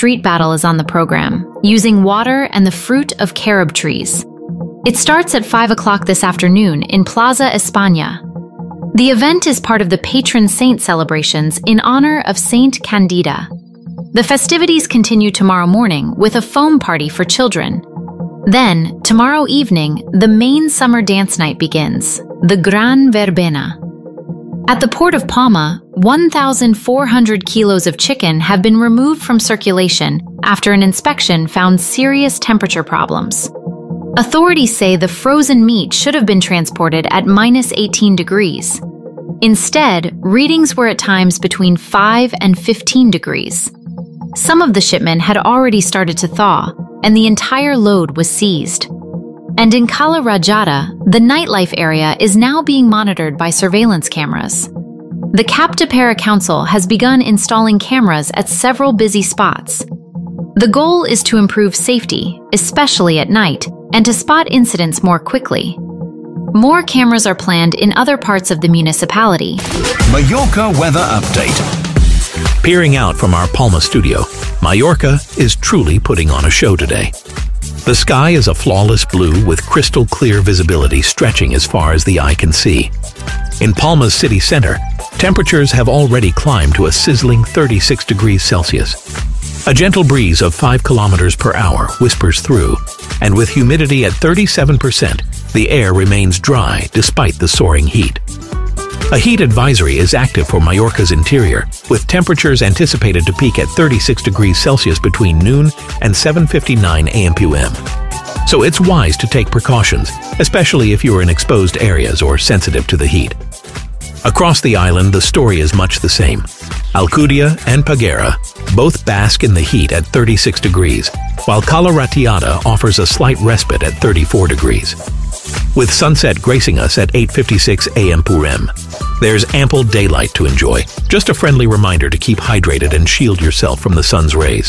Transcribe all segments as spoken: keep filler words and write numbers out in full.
street battle is on the program, using water and the fruit of carob trees. It starts at five o'clock this afternoon in Plaza España. The event is part of the patron saint celebrations in honor of Saint Candida. The festivities continue tomorrow morning with a foam party for children. Then, tomorrow evening, the main summer dance night begins, the Gran Verbena. At the port of Palma, one thousand four hundred kilos of chicken have been removed from circulation after an inspection found serious temperature problems. Authorities say the frozen meat should have been transported at minus eighteen degrees. Instead, readings were at times between five and fifteen degrees. Some of the shipment had already started to thaw, and the entire load was seized. And in Cala Rajada, the nightlife area is now being monitored by surveillance cameras. The Captapera Council has begun installing cameras at several busy spots. The goal is to improve safety, especially at night, and to spot incidents more quickly. More cameras are planned in other parts of the municipality. Mallorca weather update. Peering out from our Palma studio, Mallorca is truly putting on a show today. The sky is a flawless blue with crystal clear visibility stretching as far as the eye can see. In Palma's city center, temperatures have already climbed to a sizzling thirty-six degrees Celsius. A gentle breeze of five kilometers per hour whispers through, and with humidity at thirty-seven percent, the air remains dry despite the soaring heat. A heat advisory is active for Mallorca's interior, with temperatures anticipated to peak at thirty-six degrees Celsius between noon and seven fifty-nine a m p m. So it's wise to take precautions, especially if you are in exposed areas or sensitive to the heat. Across the island, the story is much the same. Alcudia and Peguera both bask in the heat at thirty-six degrees, while Cala Ratiada offers a slight respite at thirty-four degrees. With sunset gracing us at eight fifty-six a m p m, there's ample daylight to enjoy. Just a friendly reminder to keep hydrated and shield yourself from the sun's rays.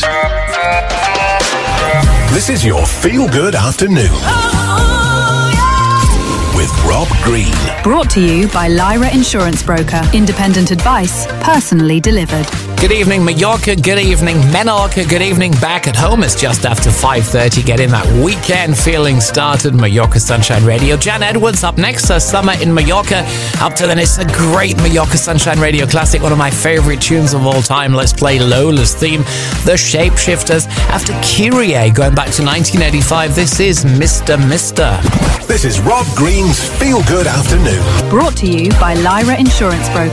This is your feel-good afternoon. With Rob Green. Brought to you by Lyra Insurance Broker. Independent advice, personally delivered. Good evening, Mallorca. Good evening, Menorca. Good evening, back at home. It's just after five thirty. Getting that weekend feeling started. Mallorca Sunshine Radio. Jan Edwards up next. Uh, Summer in Mallorca. Up to then, it's a great Mallorca Sunshine Radio classic. One of my favorite tunes of all time. Let's play Lola's theme, The Shapeshifters. After Kyrie, going back to nineteen eighty-five, this is Mister Mister. This is Rob Green's Feel Good Afternoon. Brought to you by Lyra Insurance Broker.